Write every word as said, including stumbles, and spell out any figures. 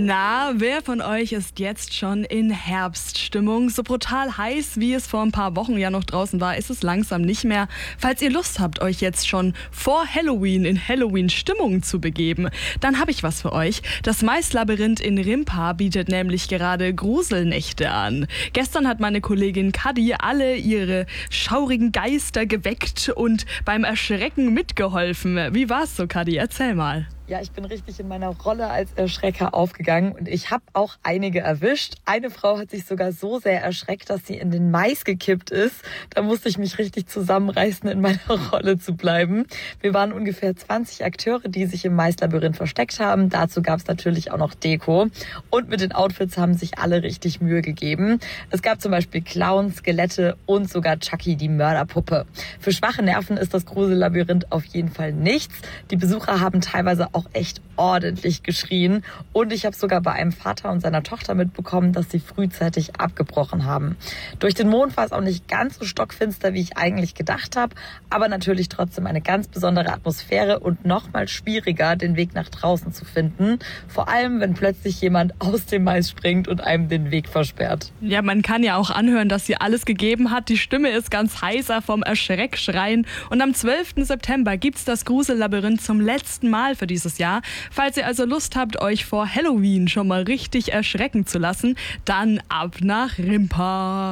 Na, wer von euch ist jetzt schon in Herbststimmung? So brutal heiß, wie es vor ein paar Wochen ja noch draußen war, ist es langsam nicht mehr. Falls ihr Lust habt, euch jetzt schon vor Halloween in Halloween-Stimmung zu begeben, dann habe ich was für euch. Das Maislabyrinth in Rimpa bietet nämlich gerade Gruselnächte an. Gestern hat meine Kollegin Kadi alle ihre schaurigen Geister geweckt und beim Erschrecken mitgeholfen. Wie war's so, Kadi? Erzähl mal. Ja, ich bin richtig in meiner Rolle als Erschrecker aufgegangen und ich habe auch einige erwischt. Eine Frau hat sich sogar so sehr erschreckt, dass sie in den Mais gekippt ist. Da musste ich mich richtig zusammenreißen, in meiner Rolle zu bleiben. Wir waren ungefähr zwanzig Akteure, die sich im Maislabyrinth versteckt haben. Dazu gab es natürlich auch noch Deko. Und mit den Outfits haben sich alle richtig Mühe gegeben. Es gab zum Beispiel Clowns, Skelette und sogar Chucky, die Mörderpuppe. Für schwache Nerven ist das Grusellabyrinth auf jeden Fall nichts. Die Besucher haben teilweise auch auch echt ordentlich geschrien. Und ich habe sogar bei einem Vater und seiner Tochter mitbekommen, dass sie frühzeitig abgebrochen haben. Durch den Mond war es auch nicht ganz so stockfinster, wie ich eigentlich gedacht habe, aber natürlich trotzdem eine ganz besondere Atmosphäre und nochmal schwieriger, den Weg nach draußen zu finden. Vor allem, wenn plötzlich jemand aus dem Mais springt und einem den Weg versperrt. Ja, man kann ja auch anhören, dass sie alles gegeben hat. Die Stimme ist ganz heiser vom Erschreckschreien. Und am zwölften September gibt's das Grusellabyrinth zum letzten Mal für dieses Jahr. Falls ihr also Lust habt, euch vor Halloween schon mal richtig erschrecken zu lassen, dann ab nach Rimpa.